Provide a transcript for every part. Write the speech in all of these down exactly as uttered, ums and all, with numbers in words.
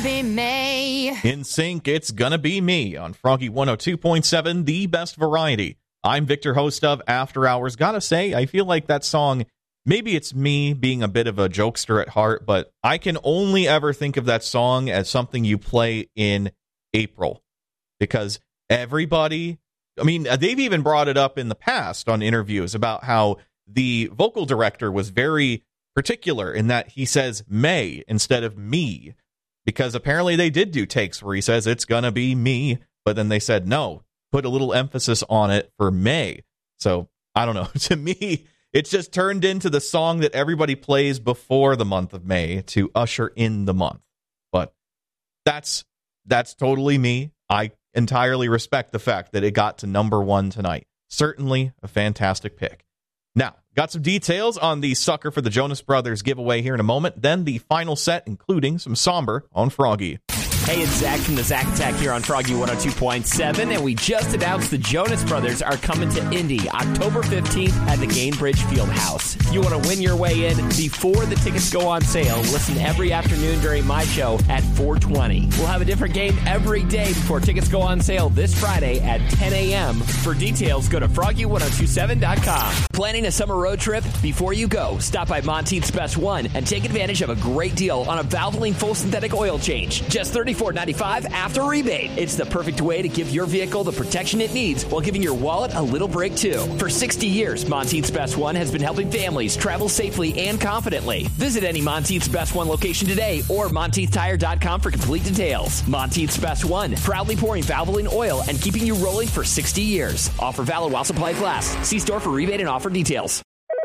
be May. In sync, it's gonna be me on Froggy one oh two point seven, the best variety. I'm Victor, host of After Hours. Gotta say, I feel like that song, maybe it's me being a bit of a jokester at heart, but I can only ever think of that song as something you play in April. Because everybody, I mean, they've even brought it up in the past on interviews about how the vocal director was very particular in that he says May instead of me. Because apparently they did do takes where he says it's gonna be me, but then they said no, put a little emphasis on it for May. So I don't know. To me, it's just turned into the song that everybody plays before the month of May to usher in the month. But that's that's totally me. I entirely respect the fact that it got to number one tonight. Certainly a fantastic pick. Now, got some details on the Sucker for the Jonas Brothers giveaway here in a moment. Then the final set, including some Somber on Froggy. Hey, it's Zach from the Zach Attack here on Froggy one oh two point seven, and we just announced the Jonas Brothers are coming to Indy October fifteenth at the Gainbridge Fieldhouse. If you want to win your way in before the tickets go on sale, listen every afternoon during my show at four twenty. We'll have a different game every day before tickets go on sale this Friday at ten a.m. For details, go to froggy ten twenty-seven dot com. Planning a summer road trip? Before you go, stop by Monteith's Best One and take advantage of a great deal on a Valvoline full synthetic oil change. Just thirty-four ninety-five after rebate. It's the perfect way to give your vehicle the protection it needs while giving your wallet a little break too. For sixty years, Monteith's Best One has been helping families travel safely and confidently. Visit any Monteith's Best One location today or monteith tire dot com for complete details. Monteith's Best One, proudly pouring Valvoline oil and keeping you rolling for sixty years. Offer valid while supplies last. See store for rebate and offer details.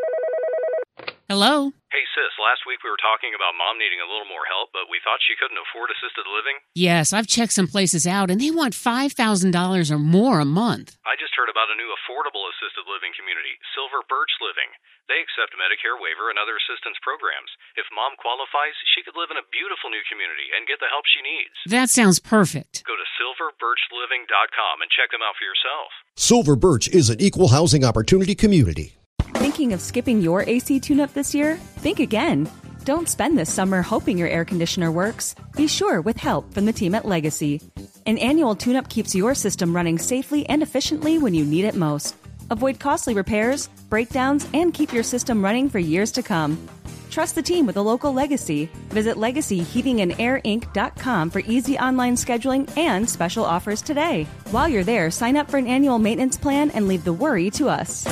Hello? Hey, sis, last week we were talking about Mom needing a little more help, but we thought she couldn't afford assisted living. Yes, I've checked some places out, and they want five thousand dollars or more a month. I just heard about a new affordable assisted living community, Silver Birch Living. They accept Medicare waiver and other assistance programs. If Mom qualifies, she could live in a beautiful new community and get the help she needs. That sounds perfect. Go to silver birch living dot com and check them out for yourself. Silver Birch is an equal housing opportunity community. Thinking of skipping your A C tune-up this year? Think again. Don't spend this summer hoping your air conditioner works. Be sure with help from the team at Legacy. An annual tune-up keeps your system running safely and efficiently when you need it most. Avoid costly repairs, breakdowns, and keep your system running for years to come. Trust the team with a local Legacy. Visit legacy heating and air inc dot com for easy online scheduling and special offers today. While you're there, sign up for an annual maintenance plan and leave the worry to us.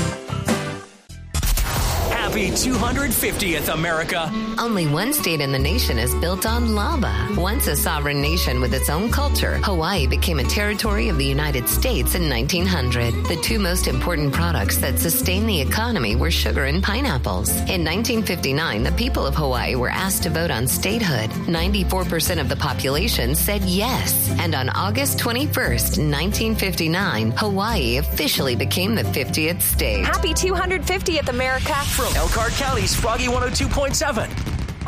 Happy two hundred fiftieth, America. Only one state in the nation is built on lava. Once a sovereign nation with its own culture, Hawaii became a territory of the United States in nineteen hundred. The two most important products that sustained the economy were sugar and pineapples. In nineteen fifty-nine, the people of Hawaii were asked to vote on statehood. ninety-four percent of the population said yes. And on August twenty-first, nineteen fifty-nine, Hawaii officially became the fiftieth state. Happy two hundred fiftieth, America. From Elkhart County's Froggy one oh two point seven,